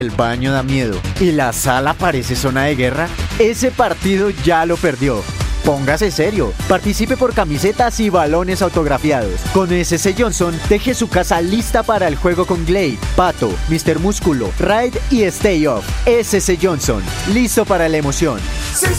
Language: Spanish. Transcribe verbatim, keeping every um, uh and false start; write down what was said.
El baño da miedo y la sala parece zona de guerra. Ese partido ya lo perdió. Póngase serio, participe por camisetas y balones autografiados. Con S C Johnson, deje su casa lista para el juego con Glade, Pato, míster Músculo, Raid y Stay Off. S C Johnson, listo para la emoción.